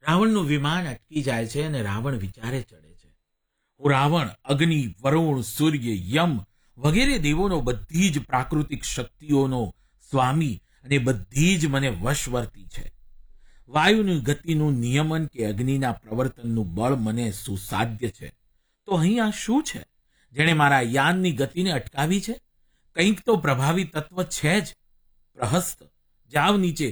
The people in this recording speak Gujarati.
રાવણનું વિમાન અટકી જાય છે અને રાવણ વિચારે ચડે છે, હું રાવણ અગ્નિ, વરુણ, સૂર્ય, યમ વગેરે દેવોનો બધી જ પ્રાકૃતિક શક્તિઓનો સ્વામી અને બધી જ મને વશવર્તી છે. વાયુની ગતિનું નિયમન કે અગ્નિના પ્રવર્તનનું બળ મને સુસાધ્ય છે. તો અહીં આ શું છે જેણે મારા યાનની ગતિને અટકાવી છે? કંઈક તો પ્રભાવી તત્વ છે જ. પ્રહસ્ત, જાવ નીચે